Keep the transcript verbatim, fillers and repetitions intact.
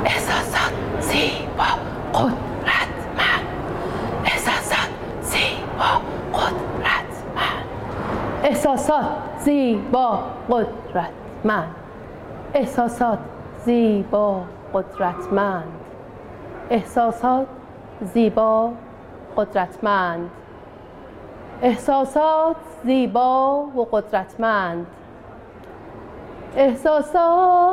احساسات زیبا قدرتمند. احساسات زیبا قدرتمند. احساسات زیبا قدرتمند. احساسات زیبا قدرتمند. احساسات زیبا قدرتمند. احساسات زیبا و قدرتمند. احساسات